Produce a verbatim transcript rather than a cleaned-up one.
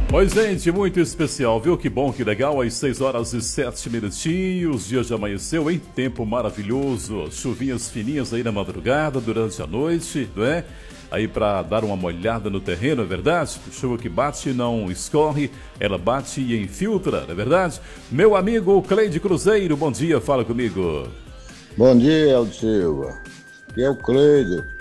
Oi, gente, muito especial, viu? Que bom, que legal, às seis horas e sete minutinhos, dia já amanheceu, hein? Tempo maravilhoso, chuvinhas fininhas aí na madrugada, durante a noite, não é? Aí pra dar uma molhada no terreno, é verdade? Chuva que bate e não escorre, ela bate e infiltra, não é verdade? Meu amigo Cleide Cruzeiro, bom dia, fala comigo. Bom dia, Aldo Silva. Aqui é o Cleide.